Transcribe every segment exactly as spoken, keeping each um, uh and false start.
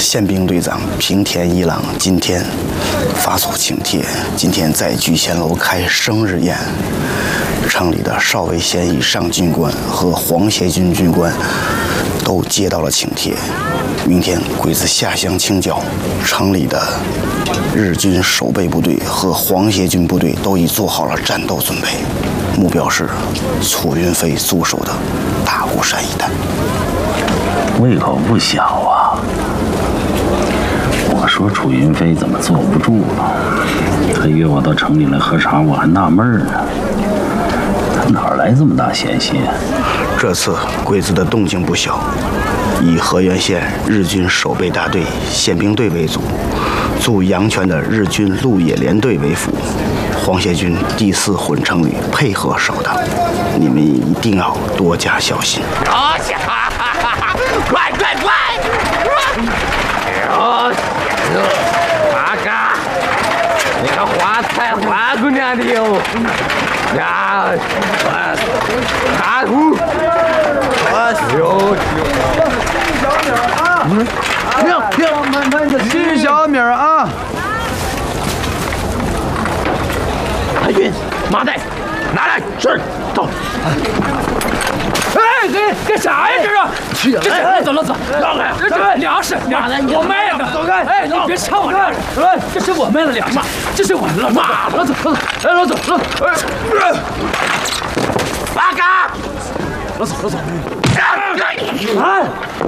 宪兵队长平田一郎今天发出请帖，今天在聚贤楼开生日宴。城里的少尉衔以上军官和皇协军军官都接到了请帖。明天鬼子下乡清剿，城里的日军守备部队和皇协军部队都已做好了战斗准备，目标是楚云飞驻守的大孤山一带。 胃口不小啊！我说楚云飞怎么坐不住了？他约我到城里来喝茶，我还纳闷呢。他哪来这么大闲心？ 这次鬼子的动静不小，以河源县日军守备大队宪兵队为主，驻阳泉的日军鹿野连队为辅，皇协军第四混成旅配合守的，你们一定要多加小心。 好家伙，快快快！哎呦，大哥，你个花菜花姑娘的哟！呀，大姑，哎呦， 嗯，停停，慢慢的，细小米儿啊！ 海军麻袋，拿来，是，走。 哎，这干啥呀？这是？这是走了走， 让开！ 这粮食，粮食，我卖的。 走开！ 哎，你别抢我粮食！哎，这是我卖的粮食，这是我的了。妈，老走，老走，哎，老走，老走。 八嘎！ 老走，老走。 哎！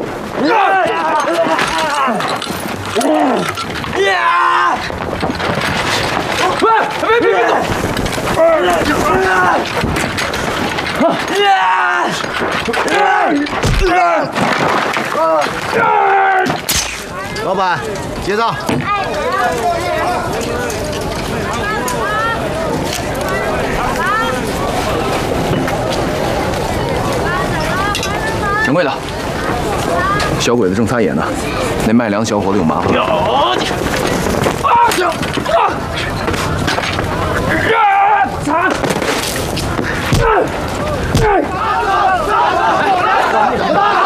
呀！ 喂，别别别走！ 老板，结账。 掌柜的，小鬼子正擦野呢，那卖粮小伙子有麻烦。 有你！啊！